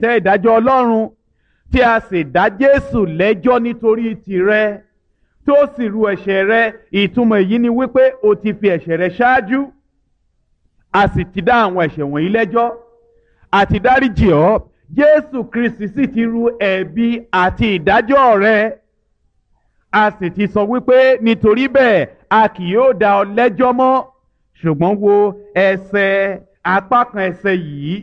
ìtẹ́ ìdájọ́ Ọlọ́run tí a sì dá Jésù lẹ́jọ́ nítorí tìrẹ tó sì ru ẹ̀ṣẹ̀ rẹ. Ìtumọ̀ èyí ni wípé o ti fi ẹ̀ṣẹ̀ rẹ ṣáájú, a sì ti dá àwọn ẹ̀ṣẹ̀ wọ̀nyí lẹ́jọ́ àti dáríjì ọ́. Jésù Kristi sì ti ru ẹ̀bi àti ìdájọ́ rẹ. A sì ti sọ wípé nítorí bẹ́ẹ̀ a kì yóò dá ọ lẹ́jọ́ mọ́. Ṣùgbọ́n wo ẹsẹ̀ apá kan ẹsẹ̀ yìí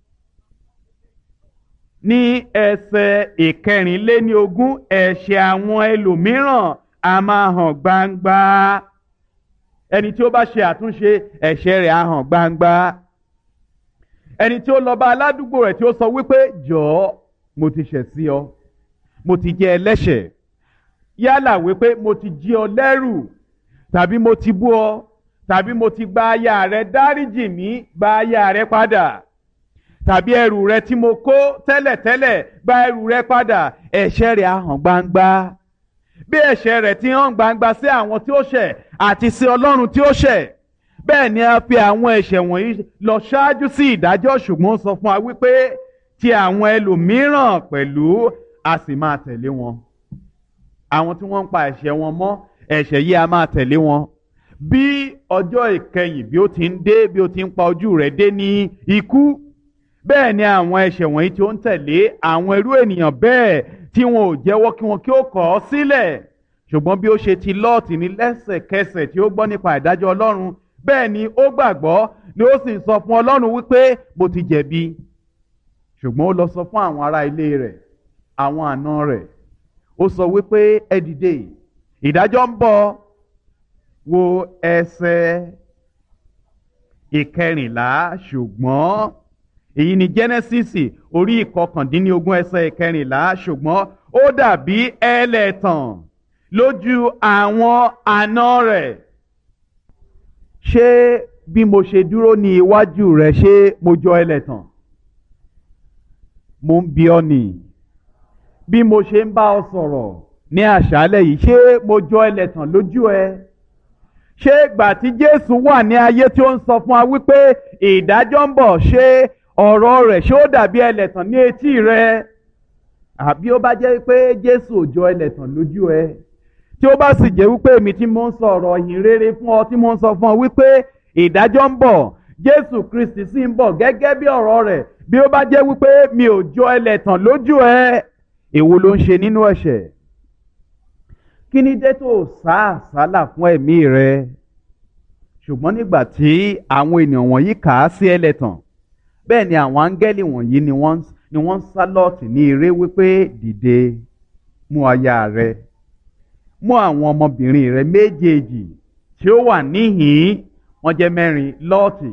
ní ẹsẹ̀ ìkẹrìnléníogún, ẹ̀ṣẹ̀ àwọn ẹlòmíràn a máa hàn gbangba. Ẹni tí ó bá ṣe àtúnṣe, ẹ̀ṣẹ̀ rẹ̀ á hàn gbangba. Ẹni tí ó lọ bá aládùúgbò rẹ̀ tí ó sọ wípé jọ̀ọ́ mo ti ṣẹ̀ sí ọ, mo ti jẹ́ ẹlẹ́ṣẹ̀, yálà wípé mo ti jí ọ lẹ́rù, tàbí mo ti bú ọ, tàbí mo ti gba aya rẹ, dáríjì mí, gba aya rẹ padà, tàbí ẹrù rẹ tí mo kó tẹ́lẹ̀tẹ́lẹ̀, gba ẹrù rẹ padà. Ẹ̀ṣẹ̀ rẹ̀ á hàn gbangba. Bí ẹ̀ṣẹ̀ rẹ̀ ti hàn gbangba sí àwọn tí ó ṣẹ̀ àti sí Ọlọ́run tí ó ṣẹ̀, bẹ́ẹ̀ ni a fi àwọn ẹ̀ṣẹ̀ wọ̀nyí lọ ṣáájú sí ìdájọ́. Ṣùgbọ́n ó sọ fún wa wípé ti àwọn ẹlòmíràn pẹ̀lú a sì máa tẹ̀lé wọn. Àwọn tí wọ́n ń pa ẹ̀ṣẹ̀ wọn mọ́, ẹ̀ṣẹ̀ yìí a máa tẹ̀lé wọn. Bí ọjọ́ ìkẹyìn bí ó ti ń dé, bí ó ti ń pa ojú rẹ̀ dé ní ikú, bẹ́ẹ̀ ni àwọn ẹ̀ṣẹ̀ wọ̀nyí tí ó ń tẹ̀lé àwọn irú ènìyàn bẹ́ẹ̀ tí wọn ò jẹ́wọ́ kí wọn kí ó kọ̀ ọ́ sílẹ̀. Ṣùgbọ́n bí ó ṣe ti Lọ́ọ̀tì ní lẹ́sẹ̀kẹsẹ̀ tí ó gbọ́ nípa ìdájọ́ Ọlọ́run, bẹ́ẹ̀ ni ó gbàgbọ́, ni ó sì sọ fún Ọlọ́run wípé mo ti jẹ̀bi. Ṣùgbọ́n ó lọ sọ fún àwọn ará ilé rẹ̀, àwọn àna rẹ̀. Ó sọ wípé ẹ dìde, ìdájọ́ ń bọ̀. Wo ẹsẹ̀ ìkẹrìnlá. Ṣùgbọ́n èyí ni Jẹ́nẹ́sísì orí ìkọkàndínlógún ẹsẹ̀ ìkẹrìnlá. Ṣùgbọ́n ó dàbí ẹlẹ́tàn lójú àwọn àna rẹ̀. Ṣé bí mo ṣe dúró ní iwájú rẹ̀, ṣé mo jọ ẹlẹ́tàn? Mo ń bi ọ́ nì. Bí mo ṣe ń bá ọ sọ̀rọ̀ ní àṣálẹ́ yìí, ṣé mo jọ ẹlẹ́tàn lójú ẹ? Ṣé ìgbà tí Jésù wà ní ayé tí ó ń sọ fún wa wípé ìdájọ́ ń bọ̀, ṣé ọ̀rọ̀ rẹ̀ ṣé ó dàbí ẹlẹ́tàn ní etí rẹ? Àbí ó bá jẹ́ pé Jésù ò jọ ẹlẹ́tàn lójú ẹ, tí ó bá sì jẹ́ wípé èmi tí mo ń sọ ọ̀rọ̀ ìhìn rere fún ọ, tí mo ń sọ fún ọ wípé ìdájọ́ ń bọ̀, Jésù Kristi sì ń bọ̀ gẹ́gẹ́ bí ọ̀rọ̀ rẹ̀, bí ó bá jẹ́ wípé mi ò jọ ẹlẹ́tàn lójú ẹ, èwo ló ń ṣe nínú ẹ̀ṣẹ̀? Kí ni dé tó sá àsálà fún ẹ̀mí rẹ? Ṣùgbọ́n nígbà tí àwọn ènìyàn wọ̀nyí kà á sí ẹlẹ́tàn, bẹ́ẹ̀ ni àwọn áńgẹ́lì wọ̀nyí ni wọ́n ń sá Lọ́ọ̀tì ní eré wípé dìde, mú aya rẹ, mú àwọn ọmọbìnrin rẹ méjèèjì tí ó wà níhìn-ín, wọ́n jẹ́ mẹ́rin, Lọ́ọ̀tì,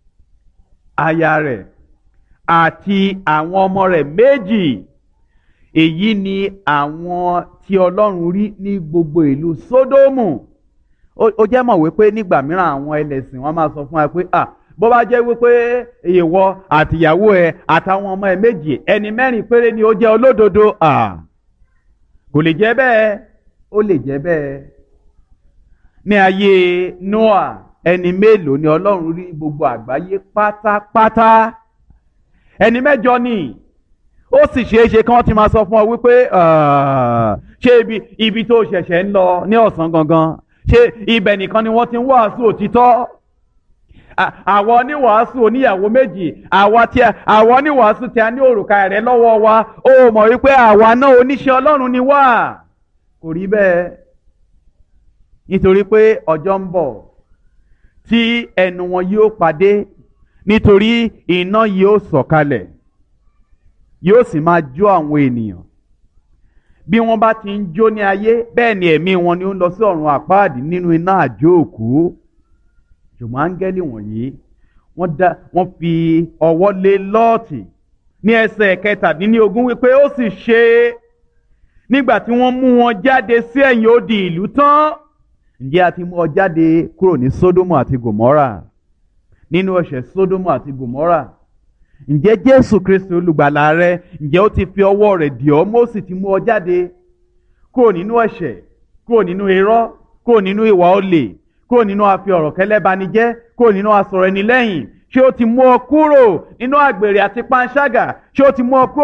aya rẹ̀ àti àwọn ọmọ rẹ̀ méjì. Èyí ni àwọn tí Ọlọ́run rí ní gbogbo ìlú Sódómù. Ó jẹ́ mọ̀ wípé nígbà mìíràn àwọn ẹlẹ́sìn wọn máa sọ fún wa pé bó bá jẹ́ wípé ìwọ àtìyàwó ẹ àtàwọn ọmọ ẹ méjì, ẹni mẹ́rin péré ni ó jẹ́ olódodo. Kò lè jẹ́ bẹ́ẹ̀. Ó lè jẹ́ bẹ́ẹ̀. Ní ayé Nóà, ẹni mélòó ni Ọlọ́run rí gbogbo àgbáyé pátápátá? Ẹni mẹ́jọ ni. Ó sì ṣeé ṣe kí wọ́n ti máa sọ fún ọ wípé ṣé ibi tó ṣẹ̀ṣẹ̀ ń lọ ní ọ̀sán gangan, ṣé ibẹ̀ nìkan ni wọ́n ti ń wàásù òtítọ́? Àwọn oníwàásù oníyàwó méjì, àwọn oníwàásù tí a ní òrùka ẹ̀rẹ́ lọ́wọ́ wa, ó mọ̀ wípé àwa náà oníṣẹ́ Ọlọ́run ni wá. Kò rí bẹ́ẹ̀. Nítorí pé ọjọ́ ń bọ̀ tí ẹnu wọn yóò pàdé, nítorí iná yóò sọ̀kalẹ̀, yóò sì máa jó àwọn ènìyàn. Bí wọ́n bá ti ń jó ní ayé, bẹ́ẹ̀ ni ẹ̀mí wọn ni ó ń lọ sí ọ̀run àpáàdì nínú iná àjò òkú. Ṣùgbọ́n áńgẹ́lì wọ̀nyí wọ́n fi ọwọ́ lé Lọ́ọ̀tì ní ẹsẹ̀ 17 wípé ó sì ṣe nígbà tí wọ́n mú wọn jáde sí ẹ̀yìn odi ìlú tán. Ǹjẹ́ a ti mú ọ jáde kúrò ní Sódómù àti Gòmórà, nínú ẹ̀ṣẹ̀ Sódómù àti Gòmórà? Ǹjẹ́ Jésù Kristi olùgbàlà rẹ, ǹjẹ́ ó ti fi ọwọ́ rẹ̀ dì ọ́, ó sì ti mú ọ jáde kúrò nínú ẹ̀ṣẹ̀, kúrò nínú irọ́, kúrò nínú ìwà olè, kúrò nínú àfi ọ̀rọ̀ kẹ́lẹ́banijẹ́, kúrò nínú asọ̀rọ̀ ẹni lẹ́yìn? Ṣé ó ti mú ọ kúrò nínú àgbèrè àti panṣágà? Ṣé ó ti mú ọ kúrò